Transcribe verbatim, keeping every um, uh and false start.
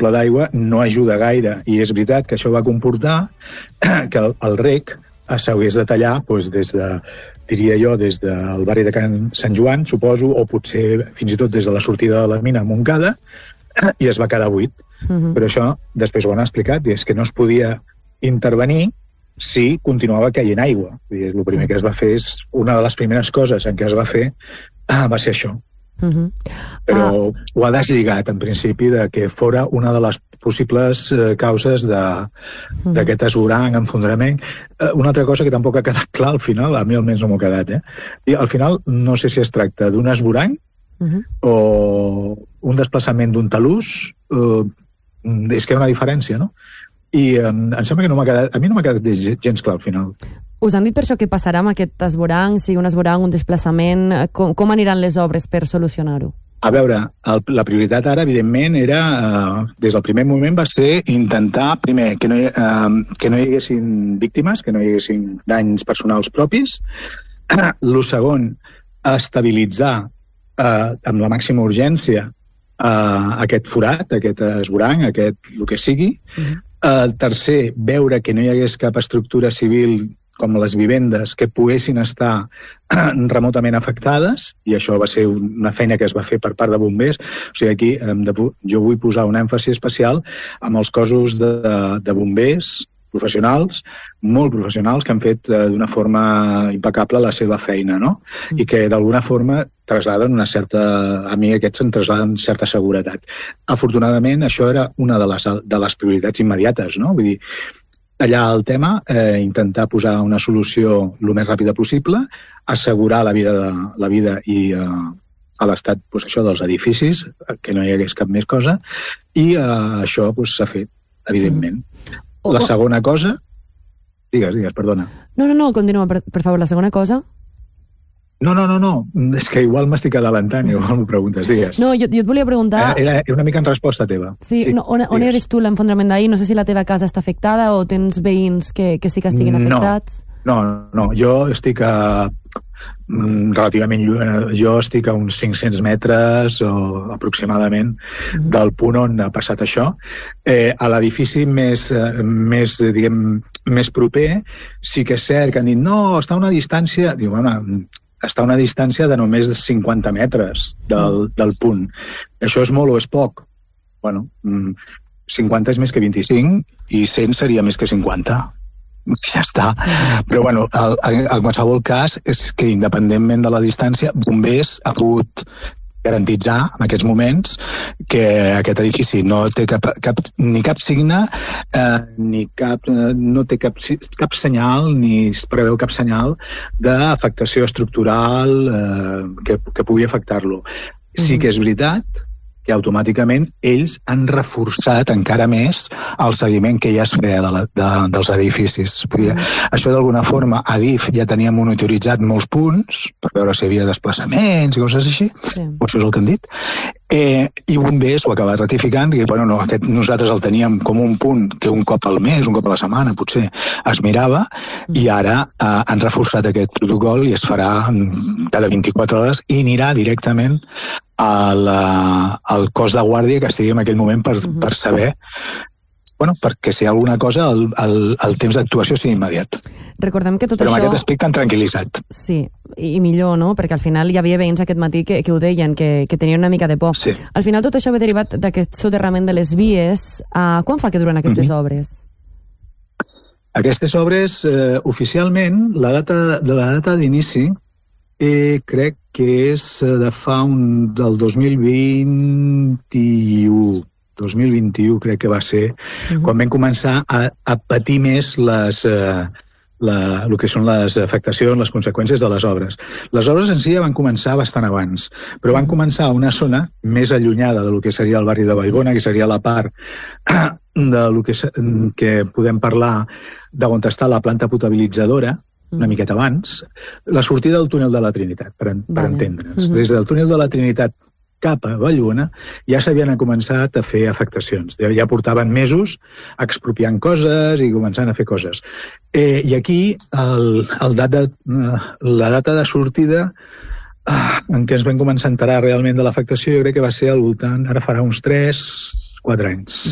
ample d'aigua no ajuda gaire, i és veritat que això va comportar que el, el rec s'hagués de tallar doncs, des de, diria jo, des del barri de Can Sant Joan, suposo, o potser fins i tot des de la sortida de la mina a Montcada, i es va quedar buit. Uh-huh. Però això després ho han explicat, i és que no es podia intervenir si continuava caient aigua. I el primer que es va fer és, una de les primeres coses en què es va fer va ser això. Uh-huh. Però uh. ho ha deslligat en principi de que fora una de les possibles eh, causes d'aquest uh-huh. esborrany, enfondrament. Eh, una altra cosa que tampoc ha quedat clar al final, a mi almenys no m'ho ha quedat, eh? I al final no sé si es tracta d'un esborrany uh-huh. o un desplaçament d'un talús, eh, és que hi ha una diferència, no? I eh, em sembla que no m'ha quedat, a mi no m'ha quedat gens clar al final. Us han dit per això què passarà amb aquest esborrany, sigui un esborrany, un desplaçament, com, com aniran les obres per solucionar-ho? A veure, el, la prioritat ara, evidentment, era, eh, des del primer moment, va ser intentar, primer, que no hi, eh, que no hi haguessin víctimes, que no hi haguessin danys personals propis. El segon, estabilitzar eh, amb la màxima urgència eh, aquest forat, aquest esborrany, aquest, el que sigui. Uh-huh. El tercer, veure que no hi hagués cap estructura civil com les vivendes, que poguessin estar remotament afectades, i això va ser una feina que es va fer per part de bombers. O sigui, aquí hem de, jo vull posar un èmfasi especial amb els cossos de, de bombers professionals, molt professionals, que han fet eh, d'una forma impecable la seva feina, no? Mm. I que d'alguna forma trasladen una certa... A mi aquests em trasladen certa seguretat. Afortunadament, això era una de les, de les prioritats immediates, no? Vull dir, allà el tema, eh, intentar posar una solució el més ràpida possible, assegurar la vida, de, la vida i eh, a l'estat pues, això dels edificis, que no hi hagués cap més cosa, i eh, això pues, s'ha fet, evidentment. Mm. La segona cosa... Digues, digues, perdona. No, no, no, continua, per, per favor, la segona cosa... No, no, no, no, és que igual m'estic adelantant, igual m'ho preguntes, digues. No, jo, jo et volia preguntar... Era, era una mica en resposta teva. Sí, sí no, on, on eres tu l'enfondrament d'ahir? No sé si la teva casa està afectada o tens veïns que, que sí que estiguin afectats? No, no, no, jo estic a... relativament lluny, jo estic a uns cinc-cents metres o aproximadament mm-hmm. del punt on ha passat això. Eh, a l'edifici més, més, diguem, més proper sí que és cert que han dit no, està a una distància... Diu, bueno, està a una distància de només cinquanta metres del, del punt. Això és molt o és poc? Bueno, cinquanta és més que vint-i-cinc i cent seria més que cinquanta. Ja està. Però, bueno, el, en qualsevol cas és que independentment de la distància, bombers ha pogut garantitzar en aquests moments que aquest edifici no té cap, cap, ni cap signe eh, ni cap, no té cap, cap senyal ni es preveu cap senyal d'afectació estructural eh, que, que pugui afectar-lo. Sí que és veritat que automàticament ells han reforçat encara més el seguiment que ja es feia de la, de, dels edificis. Dir, això d'alguna forma a D I F ja tenia monitoritzat molts punts per veure si hi havia desplaçaments i coses així, sí. O això és el que han dit. Eh, i bombers ho ha acabat ratificant, que bueno, no, aquest, nosaltres el teníem com un punt que un cop al mes, un cop a la setmana potser es mirava, mm. i ara eh, han reforçat aquest protocol i es farà cada vint-i-quatre hores i anirà directament al, al cos de guàrdia que estigui en aquell moment per, mm-hmm. per saber, bueno, perquè si hi ha alguna cosa el, el, el temps d'actuació sigui immediat. Recordem que tot Però això... amb aquest aspecte han tranquil·litzat. Sí, i millor, no? Perquè al final hi havia veïns aquest matí que, que ho deien, que, que tenien una mica de por. Sí. Al final tot això ve derivat d'aquest soterrament de les vies. Uh, quan fa que duren aquestes mm-hmm. obres? Aquestes obres, eh, oficialment, la data de la data d'inici eh, crec que és de fa un, del dos mil vint-i-u. dos mil vint-i-u crec que va ser, uh-huh. quan vam començar a, a patir més les, eh, la, el que són les afectacions, les conseqüències de les obres. Les obres en si ja van començar bastant abans, però van començar a una zona més allunyada del que seria el barri de Vallbona, que seria la part de lo que, que podem parlar d'on està la planta potabilitzadora, una miqueta abans, la sortida del túnel de la Trinitat, per, per vale. entendre'ns. Uh-huh. Des del túnel de la Trinitat cap a Vallbona ja s'havien començat a fer afectacions. Ja portaven mesos expropiant coses i començant a fer coses. Eh, I aquí el, el data, la data de sortida en què ens vam començar a enterar realment de l'afectació jo crec que va ser al voltant, ara farà uns tres quatre anys.